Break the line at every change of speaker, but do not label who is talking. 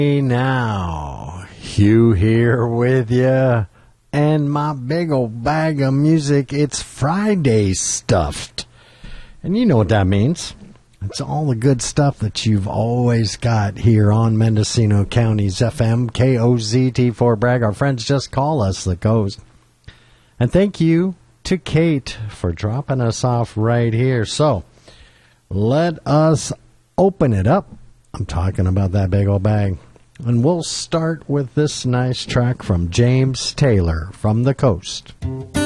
Now, Hugh here with you, and my big old bag of music. It's Friday stuffed, and you know what that means. It's all the good stuff that you've always got here on Mendocino County's FM, KOZT4 Bragg. Our friends just call us the Coast. And thank you to Kate for dropping us off right here. So, let us open it up. I'm talking about that big old bag. And we'll start with this nice track from James Taylor from the Coast.